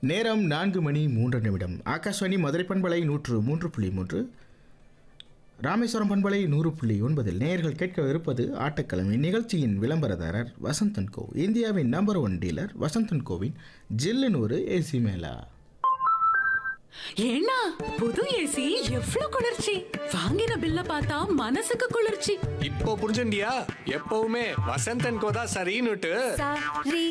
நேரம் 4:03. ஆகாஷ்வாணி மதுரை பண்பலை 103.3, ராமேஸ்வரம் பண்பலை 100.9. நேயர்கள் கேட்கவிருப்பது ஆட்டக்கிழமை நிகழ்ச்சியின் விளம்பரதாரர் வசந்தன் கோ. இந்தியாவின் நம்பர் 1 டீலர் வசந்தன் கோவின் ஜில்லுன்னு ஒரு ஏசி மேலா. ஏன்னா புது ஏசி எவ்வளவு குளிர்ச்சி! வாங்கின பில்ல பார்த்தா மனசுக்கு குளிர்ச்சி. இப்போ புரிஞ்சுண்டியா? எப்பவுமே வசந்தன் கோதா சரின்னுட்டு. சரி